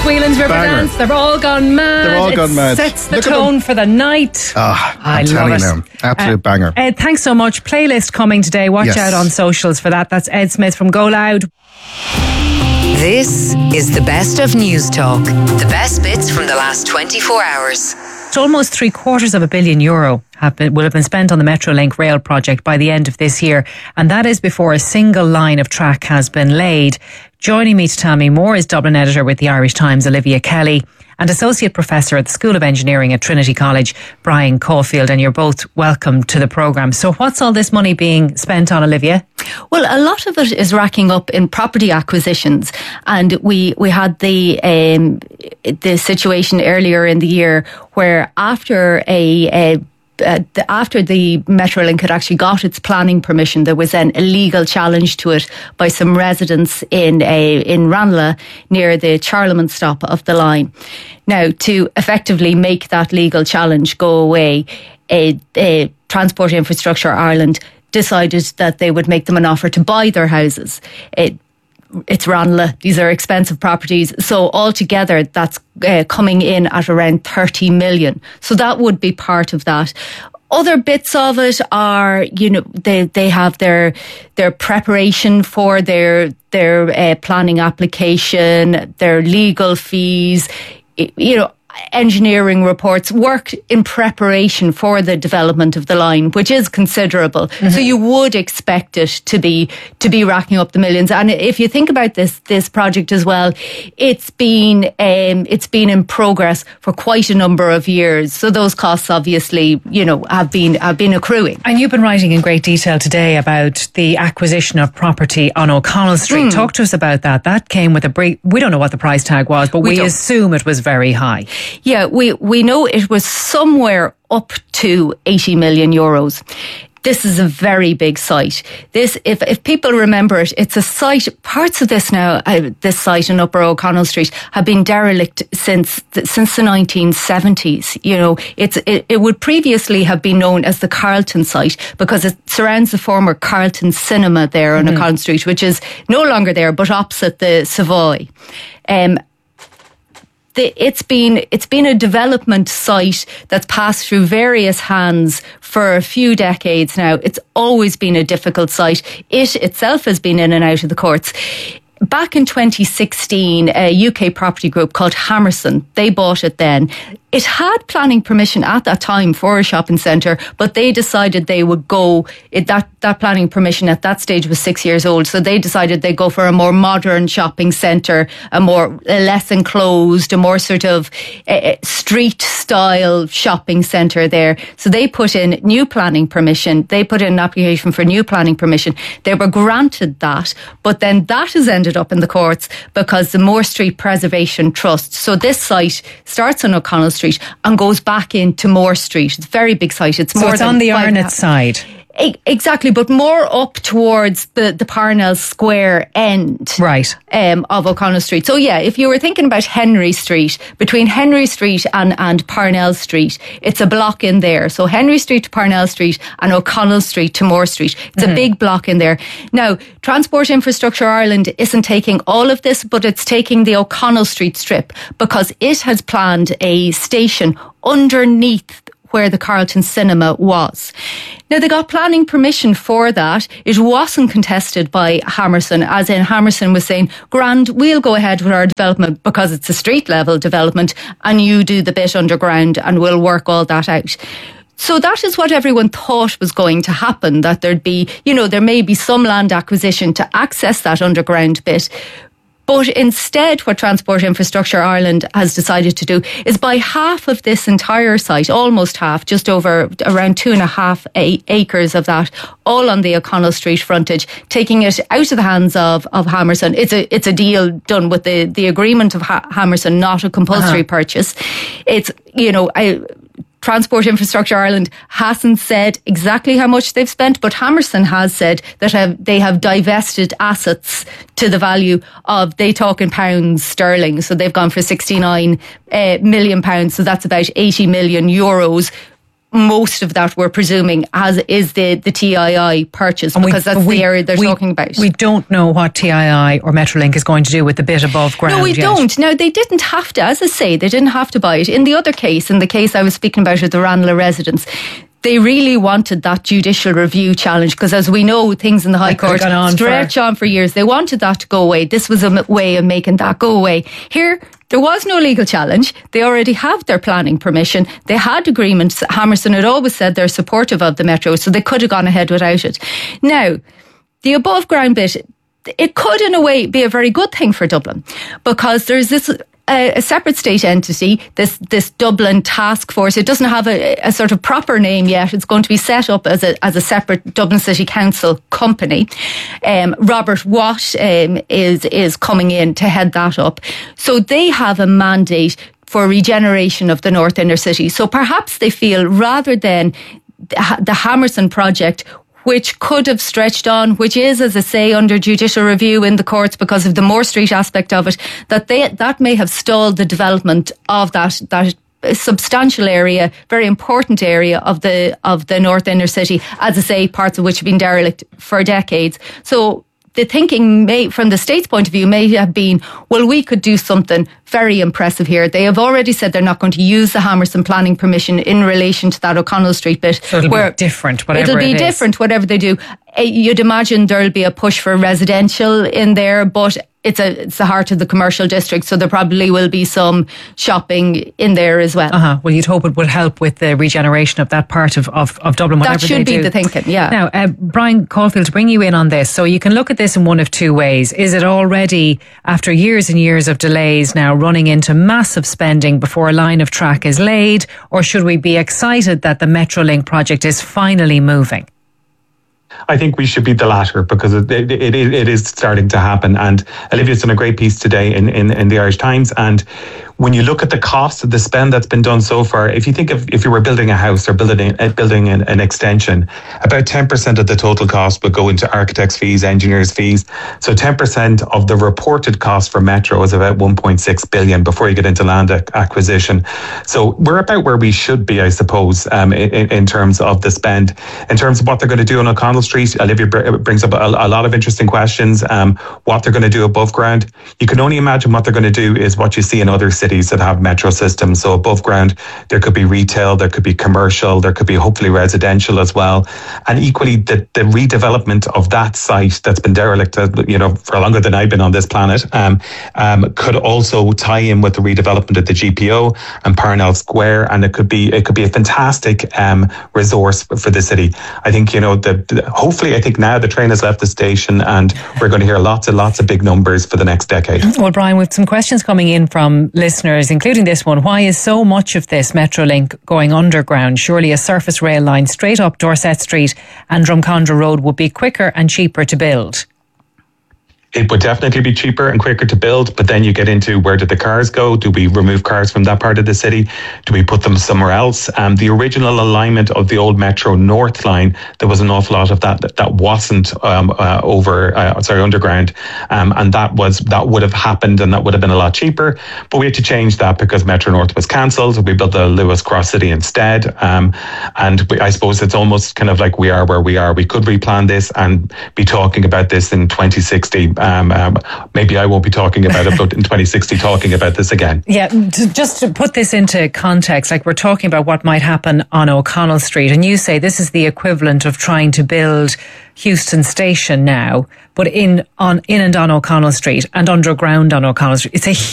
Mark Whelan's Riverdance. They're all gone mad. They're all gone mad. Sets the tone for the night. I'm telling you now. Absolute banger. Ed, thanks so much. Playlist coming today. Watch out on socials for that. That's Ed Smith from Go Loud. This is the best of News Talk. The best bits from the last 24 hours. It's almost €750 million will have been spent on the Metrolink rail project by the end of this year, and that is before a single line of track has been laid. Joining me to tell me more is Dublin editor with the Irish Times, Olivia Kelly, and Associate Professor at the School of Engineering at Trinity College, Brian Caulfield, and you're both welcome to the programme. So what's all this money being spent on, Olivia? Well, a lot of it is racking up in property acquisitions, and we had the situation earlier in the year where after the Metrolink had actually got its planning permission, there was then a legal challenge to it by some residents in Ranelagh near the Charlemont stop of the line. Now, to effectively make that legal challenge go away, Transport Infrastructure Ireland decided that they would make them an offer to buy their houses. It's Ranelagh. These are expensive properties. So altogether, that's coming in at around 30 million. So that would be part of that. Other bits of it are, they have their preparation for their planning application, their legal fees, engineering reports, work in preparation for the development of the line, which is considerable. Mm-hmm. So you would expect it to be racking up the millions. And if you think about this project as well, it's been in progress for quite a number of years. So those costs obviously, have been accruing. And you've been writing in great detail today about the acquisition of property on O'Connell Street. Talk to us about that. That came with we don't know what the price tag was, but we assume it was very high. Yeah, we know it was somewhere up to €80 million. This is a very big site. This, if people remember it, it's a site, parts of this now, this site in Upper O'Connell Street have been derelict since the 1970s. It would previously have been known as the Carlton site because it surrounds the former Carlton Cinema there on O'Connell Street, which is no longer there, but opposite the Savoy. It's been a development site that's passed through various hands for a few decades now. It's always been a difficult site. It itself has been in and out of the courts. Back in 2016, a UK property group called Hammerson, they bought it then. It had planning permission at that time for a shopping centre, but they decided they would go, that planning permission at that stage was 6 years old, so they decided they'd go for a more modern shopping centre, a less enclosed, a more sort of street-style shopping centre there. So they put in new planning permission, they put in an application for new planning permission. They were granted that, but then that has ended up in the courts because the Moore Street Preservation Trust, so this site starts on O'Connell Street and goes back into Moore Street. It's a very big site. It's on the Arnott side. Exactly, but more up towards the Parnell Square end, right, of O'Connell Street. So yeah, if you were thinking about Henry Street, between Henry Street and Parnell Street, it's a block in there. So Henry Street to Parnell Street and O'Connell Street to Moore Street. It's a big block in there. Now, Transport Infrastructure Ireland isn't taking all of this, but it's taking the O'Connell Street strip because it has planned a station underneath where the Carlton Cinema was. Now, they got planning permission for that. It wasn't contested by Hammerson, as in Hammerson was saying, grand, we'll go ahead with our development because it's a street level development and you do the bit underground and we'll work all that out. So that is what everyone thought was going to happen, that there'd be, there may be some land acquisition to access that underground bit. But instead, what Transport Infrastructure Ireland has decided to do is buy half of this entire site, almost half, just over around 2.5 acres of that, all on the O'Connell Street frontage, taking it out of the hands of Hammerson. It's a deal done with the agreement of Hammerson, not a compulsory purchase. It's, Transport Infrastructure Ireland hasn't said exactly how much they've spent, but Hammerson has said that they have divested assets to the value of, they talk in pounds sterling, so they've gone for £69 million, so that's about €80 million, most of that, we're presuming, is the TII purchase, because that's the area they're talking about. We don't know what TII or Metrolink is going to do with the bit above ground. No, we don't. Now, they didn't have to, as I say, they didn't have to buy it. In the other case, in the case I was speaking about at the Ranelagh residence, they really wanted that judicial review challenge, because as we know, things in the High Court stretch on for years. They wanted that to go away. This was a way of making that go away. Here, there was no legal challenge. They already have their planning permission. They had agreements. Hammerson had always said they're supportive of the Metro, so they could have gone ahead without it. Now, the above ground bit, it could in a way be a very good thing for Dublin, because there's this a separate state entity, this Dublin task force. It doesn't have a sort of proper name yet. It's going to be set up as a separate Dublin City Council company. Robert Watt is coming in to head that up. So they have a mandate for regeneration of the North Inner City. So perhaps they feel, rather than the Hammerson project, which could have stretched on, which is, as I say, under judicial review in the courts because of the Moore Street aspect of it, that may have stalled the development of that substantial area, very important area of the North Inner City, as I say, parts of which have been derelict for decades. So the thinking from the state's point of view may have been, well, we could do something very impressive here. They have already said they're not going to use the Hammerson planning permission in relation to that O'Connell Street bit. So it'll be different, whatever it is. It'll be different, whatever they do. You'd imagine there'll be a push for residential in there, but it's the heart of the commercial district, so there probably will be some shopping in there as well. Well, you'd hope it would help with the regeneration of that part of Dublin, whatever that should they be do. the thinking, yeah. Now, Brian Caulfield, to bring you in on this, so you can look at this in one of two ways. Is it already, after years and years of delays, now running into massive spending before a line of track is laid, or should we be excited that the Metrolink project is finally moving? I think we should be the latter, because it is starting to happen. And Olivia's done a great piece today in the Irish Times. And when you look at the cost of the spend that's been done so far, if you think of if you were building a house or building an extension, about 10% of the total cost would go into architects' fees, engineers' fees. So 10% of the reported cost for Metro is about 1.6 billion before you get into land acquisition. So we're about where we should be, I suppose, in terms of the spend. In terms of what they're going to do on O'Connell Street, Olivia brings up a lot of interesting questions. What they're going to do above ground, you can only imagine what they're going to do is what you see in other cities that have metro systems. So above ground, there could be retail, there could be commercial, there could be hopefully residential as well. And equally, the redevelopment of that site that's been derelict, for longer than I've been on this planet, could also tie in with the redevelopment of the GPO and Parnell Square, and it could be a fantastic resource for the city. I think hopefully, I think now the train has left the station, and we're going to hear lots and lots of big numbers for the next decade. Well, Brian, we have some questions coming in from listeners, including this one. Why is so much of this Metrolink going underground? Surely a surface rail line straight up Dorset Street and Drumcondra Road would be quicker and cheaper to build. It would definitely be cheaper and quicker to build, but then you get into, where did the cars go? Do we remove cars from that part of the city? Do we put them somewhere else? The original alignment of the old Metro North line, there was an awful lot of that wasn't underground, and that would have happened, and that would have been a lot cheaper. But we had to change that because Metro North was cancelled. We built the Lewis Cross City instead, and I suppose it's almost kind of like we are where we are. We could replan this and be talking about this in 2060. Maybe I won't be talking about it, but in 2060 talking about this again. Yeah, just to put this into context, like we're talking about what might happen on O'Connell Street, and you say this is the equivalent of trying to build Houston Station now, but in and on O'Connell Street and underground on O'Connell Street. It's a